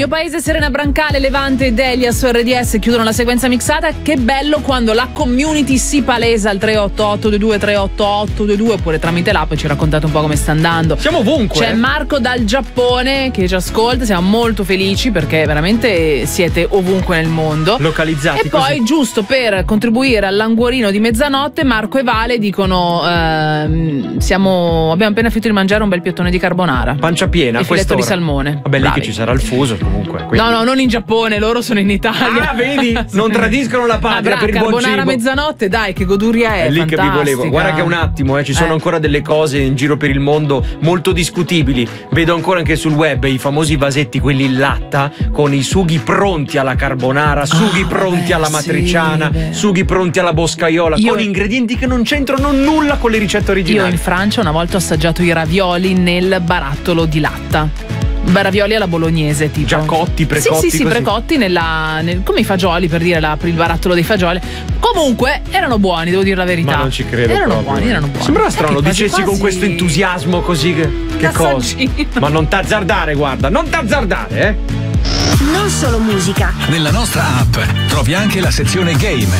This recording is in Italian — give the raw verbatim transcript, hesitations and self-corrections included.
Mio Paese, Serena Brancale, Levante ed Delia su R D S chiudono la sequenza mixata. Che bello quando la community si palesa al tre otto otto due due tre otto otto due due oppure tramite l'app, ci raccontate un po' come sta andando. Siamo ovunque. C'è Marco dal Giappone che ci ascolta, siamo molto felici perché veramente siete ovunque nel mondo. Localizzati. E poi così. giusto per contribuire all'anguorino di mezzanotte, Marco e Vale dicono ehm, siamo abbiamo appena finito di mangiare un bel piattone di carbonara. Pancia piena. E filetto di salmone. Vabbè, lì Bravi. che ci sarà il fuso comunque. Quindi. No, no, non in Giappone, loro sono in Italia. Ah, vedi? Non tradiscono la patria ah, per il buon cibo. Carbonara a mezzanotte, dai, che goduria è. È lì fantastica. che vi volevo. Guarda che un attimo, eh, ci sono Eh. ancora delle cose in giro per il mondo molto discutibili. Vedo ancora anche sul web i famosi vasetti, quelli in latta, con i sughi pronti alla carbonara, sughi Ah, pronti vabbè, alla sì, matriciana, vabbè. sughi pronti alla boscaiola, Io- con ingredienti che non c'entrano nulla con le ricette Io originali. in Francia una volta ho assaggiato i ravioli nel barattolo di latta. Beh, ravioli alla bolognese, tipo. Già cotti, precotti, Sì, sì, sì, così. precotti nella, nel- come i fagioli, per dire, la, il barattolo dei fagioli. Comunque erano buoni, devo dire la verità. Ma non ci credo Erano proprio. buoni, erano buoni. Sembrava Eh, strano, che quasi dicessi con quasi- questo entusiasmo così che, che Un cosa. assaggino. Ma non t'azzardare, guarda, non t'azzardare, eh. Non solo musica. Nella nostra app trovi anche la sezione game,